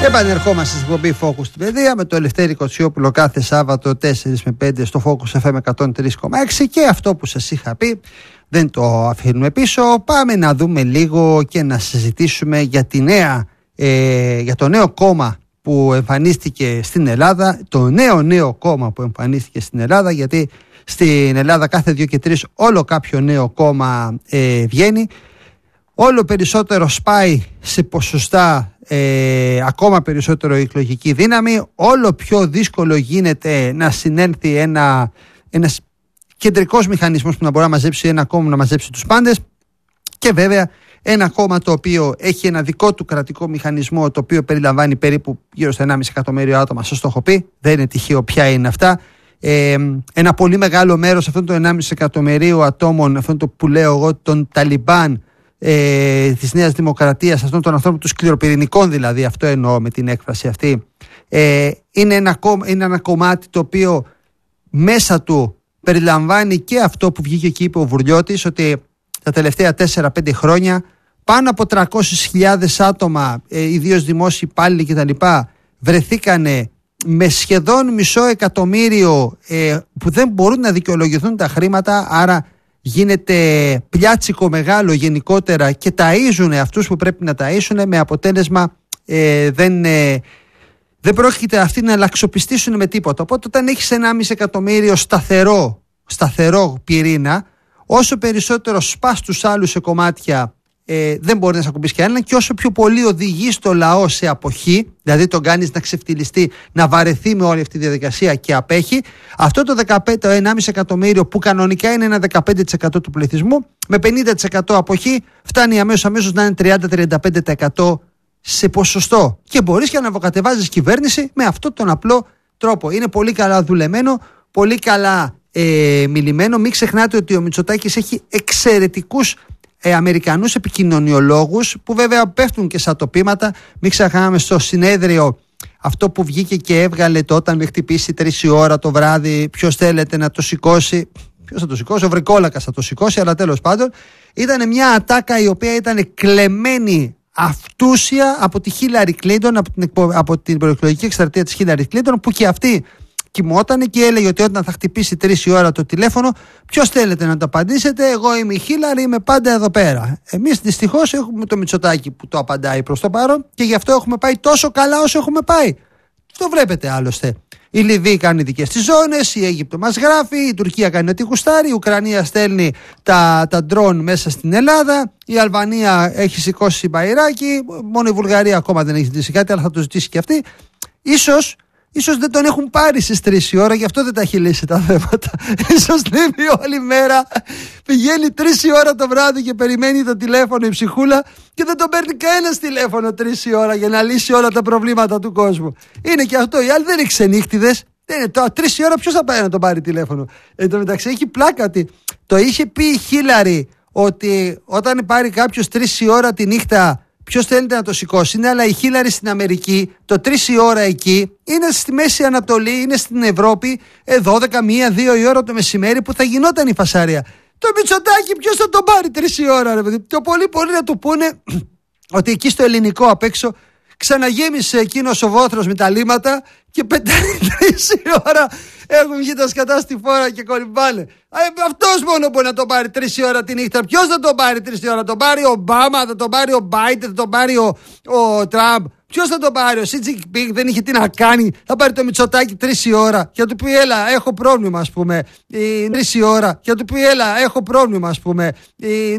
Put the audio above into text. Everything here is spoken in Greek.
Επανερχόμαστε στην εκπομπή Focus στην Παιδεία με το Ελευθέρη Κοτσιόπουλο κάθε Σάββατο 4 με 5 στο Focus FM 103,6 και αυτό που σας είχα πει δεν το αφήνουμε πίσω. Πάμε να δούμε λίγο και να συζητήσουμε για για το νέο κόμμα που εμφανίστηκε στην Ελλάδα, το νέο κόμμα που εμφανίστηκε στην Ελλάδα, γιατί στην Ελλάδα κάθε 2 και 3 όλο κάποιο νέο κόμμα βγαίνει. Όλο περισσότερο σπάει σε ποσοστά ακόμα περισσότερο η εκλογική δύναμη. Όλο πιο δύσκολο γίνεται να συνέλθει ένας κεντρικός μηχανισμός που να μπορεί να μαζέψει ένα κόμμα, να μαζέψει τους πάντες. Και βέβαια ένα κόμμα το οποίο έχει ένα δικό του κρατικό μηχανισμό, το οποίο περιλαμβάνει περίπου γύρω στα 1,5 εκατομμύριο άτομα. Σας το έχω πει, δεν είναι τυχαίο ποια είναι αυτά. Ένα πολύ μεγάλο μέρος αυτών των 1,5 εκατομμυρίου ατόμων, αυτών το που λέω εγώ, των Ταλιμπάν, της Νέας Δημοκρατίας, αυτών των ανθρώπων του σκληροπυρηνικών, δηλαδή, αυτό εννοώ με την έκφραση αυτή, είναι ένα κομμάτι το οποίο μέσα του περιλαμβάνει και αυτό που βγήκε και είπε ο Βουρλιώτης, ότι τα τελευταία 4-5 χρόνια πάνω από 300.000 άτομα, ιδίως δημόσιοι υπάλληλοι κτλ., βρεθήκανε με σχεδόν 500.000 που δεν μπορούν να δικαιολογηθούν τα χρήματα, άρα γίνεται πιάτσικο μεγάλο γενικότερα και ταΐζουν αυτούς που πρέπει να ταΐσουν, με αποτέλεσμα δεν πρόκειται αυτοί να αλλαξοπιστήσουν με τίποτα. Οπότε όταν έχεις 1,5 εκατομμύριο σταθερό πυρήνα, όσο περισσότερο σπάς τους άλλους σε κομμάτια, δεν μπορεί να σε ακουμπήσει και έναν, και όσο πιο πολύ οδηγείς το λαό σε αποχή, δηλαδή τον κάνεις να ξεφτυλιστεί, να βαρεθεί με όλη αυτή τη διαδικασία και απέχει, αυτό το 1,5 εκατομμύριο που κανονικά είναι ένα 15% του πληθυσμού, με 50% αποχή φτάνει αμέσως να είναι 30-35% σε ποσοστό, και μπορείς και να αναβοκατεβάζεις κυβέρνηση με αυτόν τον απλό τρόπο. Είναι πολύ καλά δουλεμένο, πολύ καλά μιλημένο. Μην ξεχνάτε ότι ο Μητσοτάκης έχει εξαιρετικούς Αμερικανούς επικοινωνιολόγους που βέβαια πέφτουν και σαν τοπήματα. Μην ξεχνάμε στο συνέδριο αυτό που βγήκε και έβγαλε το όταν με χτυπήσει 3 η ώρα το βράδυ, ποιος θέλετε να το σηκώσει. Ποιος θα το σηκώσει? Ο Βρικόλακας θα το σηκώσει, αλλά τέλος πάντων ήταν μια ατάκα η οποία ήταν κλεμμένη αυτούσια από τη Χίλαρη Κλίντον, από την προεκλογική εκστρατεία της Χίλαρη Κλίντον, που και αυτή κοιμότανε και έλεγε ότι όταν θα χτυπήσει 3 η ώρα το τηλέφωνο, ποιος θέλετε να το απαντήσετε? Εγώ είμαι η Χίλαρη, είμαι πάντα εδώ πέρα. Εμείς δυστυχώς έχουμε το Μητσοτάκη που το απαντάει προς το παρόν, και γι' αυτό έχουμε πάει τόσο καλά όσο έχουμε πάει. Το βλέπετε άλλωστε. Η Λιβύη κάνει δικές της ζώνες, η Αίγυπτο μας γράφει, η Τουρκία κάνει ό,τι γουστάρει, η Ουκρανία στέλνει τα ντρόν μέσα στην Ελλάδα, η Αλβανία έχει σηκώσει μπαϊράκι, μόνο η Βουλγαρία ακόμα δεν έχει ζητήσει κάτι, αλλά θα το ζητήσει και αυτή. Ίσως δεν τον έχουν πάρει στις 3 η ώρα, γι' αυτό δεν τα έχει λύσει τα θέματα. Ίσως λείπει όλη μέρα, πηγαίνει 3 η ώρα το βράδυ και περιμένει το τηλέφωνο η ψυχούλα και δεν τον παίρνει κανένας τηλέφωνο 3 η ώρα για να λύσει όλα τα προβλήματα του κόσμου. Είναι και αυτό. Οι άλλοι δεν είναι ξενύχτιδες. 3 η ώρα ποιος θα πάει να τον πάρει τηλέφωνο? Εν τω μεταξύ έχει πλάκα ότι το είχε πει η Χίλαρη, ότι όταν πάρει κάποιος 3 η ώρα τη νύχτα, ποιος θέλετε να το σηκώσει? Είναι, αλλά η Χίλαρη στην Αμερική, το 3 η ώρα εκεί, είναι στη Μέση Ανατολή, είναι στην Ευρώπη, 12, 1, 2 η ώρα το μεσημέρι που θα γινόταν η φασαρία. Το Μητσοτάκη ποιος θα τον πάρει 3 η ώρα, ρε παιδί? Το πολύ να του πούνε ότι εκεί στο ελληνικό απ' έξω ξαναγέμισε εκείνος ο βόθρος με τα λίματα και πετάει 3 η ώρα. Έχουν βγει τα σκατά στη φόρα και κολυμπάνε. Αυτός μόνο μπορεί να τον πάρει 3 η ώρα τη νύχτα. Ποιος θα τον πάρει 3 η ώρα? Τον πάρει ο Ομπάμα, θα τον πάρει ο Μπάιντεν, θα τον πάρει ο Τραμπ? Ποιος θα τον πάρει? Ο Σι Τζινπίνγκ δεν είχε τι να κάνει? Θα πάρει το Μητσοτάκη 3 η ώρα και θα του πει έλα, έχω πρόβλημα, ας πούμε. 3 η ώρα και θα του πει έλα, έχω πρόβλημα, ας πούμε.